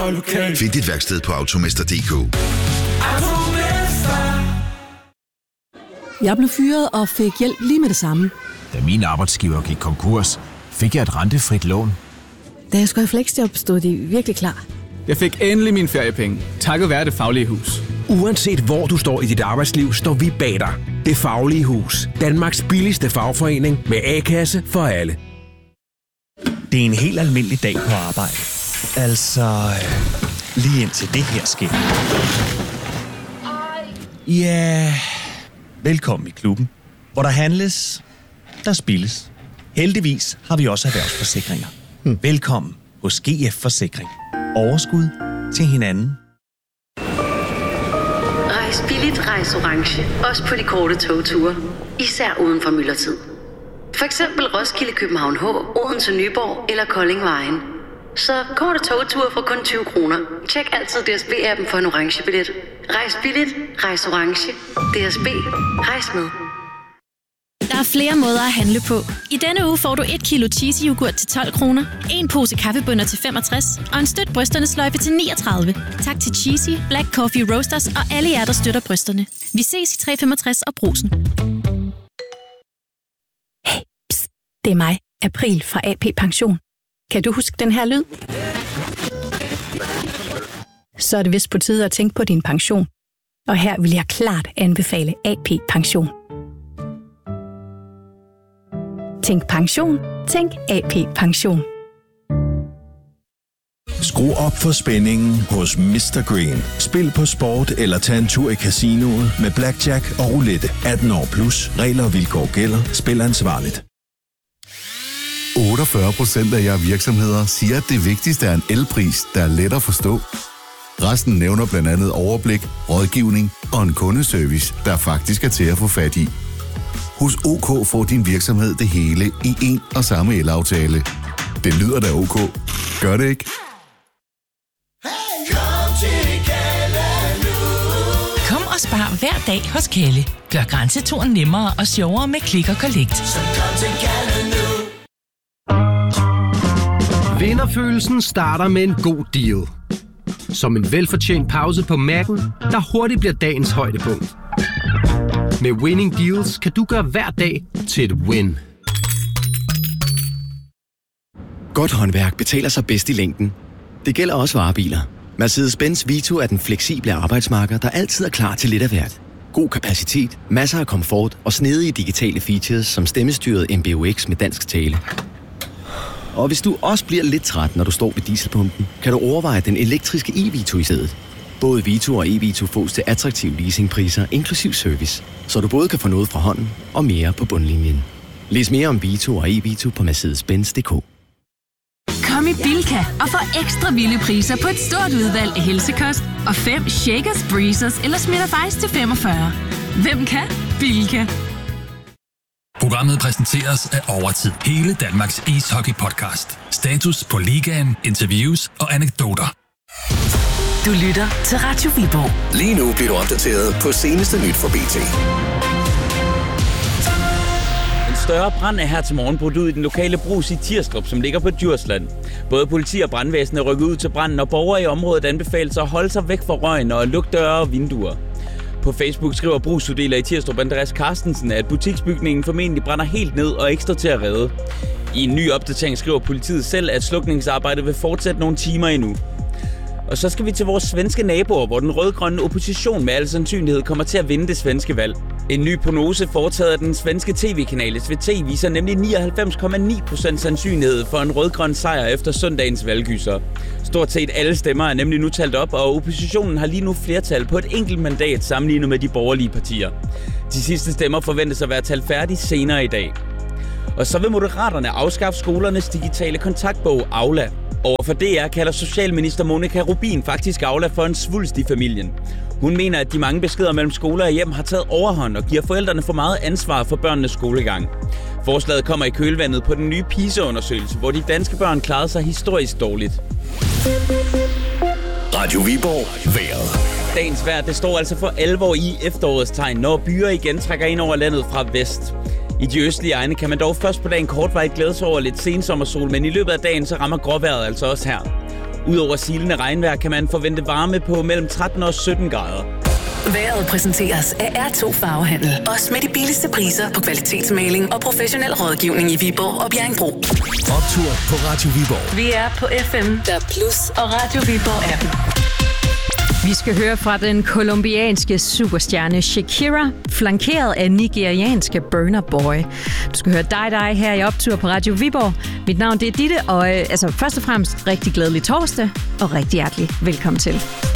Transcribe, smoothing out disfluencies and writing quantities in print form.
og lokal. Find dit værksted på automester.dk. Jeg blev fyret og fik hjælp lige med det samme. Da min arbejdsgiver gik konkurs, fik jeg et rentefrit lån. Da jeg skulle have fleksjob, stod de virkelig klar. Jeg fik endelig mine feriepenge, takket være Det Faglige Hus. Uanset hvor du står i dit arbejdsliv, står vi bag dig. Det Faglige Hus. Danmarks billigste fagforening med A-kasse for alle. Det er en helt almindelig dag på arbejde. Altså, lige indtil det her sker. Ja, velkommen i klubben, hvor der handles, der spilles. Heldigvis har vi også erhvervsforsikringer. Velkommen hos GF Forsikring. Overskud til hinanden. Rejs billigt, rejs orange. Også på de korte togture. Især uden for myldretid. For eksempel Roskilde, København H, Odense, Nyborg eller Kolding Vejen. Så korte togture for kun 20 kroner. Tjek altid DSB-appen for en orange billet. Rejs billigt, rejs orange. DSB, rejs med. Der er flere måder at handle på. I denne uge får du 1 kilo cheesy yoghurt til 12 kroner, en pose kaffebønner til 65 og en støt brysterne sløjfe til 39. Tak til Cheesy, Black Coffee Roasters og alle jer, der støtter brysterne. Vi ses i 365 og Brugsen. Hey, pst, det er mig, April fra AP Pension. Kan du huske den her lyd? Så er det vist på tide at tænke på din pension. Og her vil jeg klart anbefale AP Pension. Tænk pension, tænk AP Pension. Skru op for spændingen hos Mr. Green. Spil på sport eller tag en tur i casinoet med blackjack og roulette. 18 år plus. Regler og vilkår gælder. Spil ansvarligt. 48% af jer virksomheder siger, at det vigtigste er en elpris, der er let at forstå. Resten nævner blandt andet overblik, rådgivning og en kundeservice, der faktisk er til at få fat i. Hos OK får din virksomhed det hele i én og samme elaftale. Det lyder da OK. Gør det ikke? Kom og spar hver dag hos Kalle. Gør grænseturen nemmere og sjovere med Click & Collect. Vinderfølelsen starter med en god deal. Som en velfortjent pause på Mac'en, der hurtigt bliver dagens højdepunkt. Med Winning Deals kan du gøre hver dag til et win. Godt håndværk betaler sig bedst i længden. Det gælder også varebiler. Mercedes-Benz Vito er den fleksible arbejdsmarker, der altid er klar til lidt af hvert. God kapacitet, masser af komfort og snedige digitale features som stemmestyret MBUX med dansk tale. Og hvis du også bliver lidt træt, når du står ved dieselpumpen, kan du overveje den elektriske e-Vito i stedet. Både Vito og e-Vito fås til attraktive leasingpriser inklusiv service, så du både kan få noget fra hånden og mere på bundlinjen. Læs mere om Vito og e-Vito på mercedes-benz.dk. Kom i Bilka og få ekstra vilde priser på et stort udvalg af helsekost og 5 Shakers, Breezers eller Smitter til 45. Hvem kan? Bilka. Programmet præsenteres af Overtid. Hele Danmarks ishockey-podcast. Status på ligaen, interviews og anekdoter. Du lytter til Radio Viborg. Lige nu bliver du opdateret på seneste nyt fra BT. En større brand er her til morgen brudt ud i den lokale Brus i Tirstrup, som ligger på Djursland. Både politi og brandvæsen er rykket ud til branden, og borgere i området anbefales at holde sig væk fra røgen og lukke døre og vinduer. På Facebook skriver brugsuddeler i Tirstrup Andreas Carstensen, at butiksbygningen formentlig brænder helt ned og ekstra til at redde. I en ny opdatering skriver politiet selv, at slukningsarbejdet vil fortsætte nogle timer endnu. Og så skal vi til vores svenske naboer, hvor den rødgrønne opposition med al sandsynlighed kommer til at vinde det svenske valg. En ny prognose foretaget af den svenske tv-kanal SVT viser nemlig 99,9% sandsynlighed for en rødgrøn sejr efter søndagens valggyser. Stort set alle stemmer er nemlig nu talt op, og oppositionen har lige nu flertal på et enkelt mandat sammenlignet med de borgerlige partier. De sidste stemmer forventes at være talt færdige senere i dag. Og så vil Moderaterne afskaffe skolernes digitale kontaktbog Aula. Overfor DR kalder socialminister Monica Rubin faktisk Aula for en svulst i familien. Hun mener, at de mange beskeder mellem skoler og hjem har taget overhånd og giver forældrene for meget ansvar for børnenes skolegang. Forslaget kommer i kølvandet på den nye PISA-undersøgelse, hvor de danske børn klarede sig historisk dårligt. Radio Viborg. Vejret. Dagens vejr, det står altså for alvor i efterårets tegn, når byer igen trækker ind over landet fra vest. I de østlige egne kan man dog først på dagen kortvarigt glæde sig over lidt sensommersol, men i løbet af dagen så rammer gråvejret altså også her. Udover silende regnvejr kan man forvente varme på mellem 13 og 17 grader. Vejret præsenteres af R2 Farvehandel. Også med de billigste priser på kvalitetsmaling og professionel rådgivning i Viborg og Bjerringbro. Optur på Radio Viborg. Vi er på FM, der Plus og Radio Viborg appen. Vi skal høre fra den kolumbianske superstjerne Shakira, flankeret af nigerianske Burna Boy. Du skal høre dig her i Optur på Radio Viborg. Mit navn det er Ditte, og først og fremmest rigtig glædelig torsdag, og rigtig hjertelig velkommen til.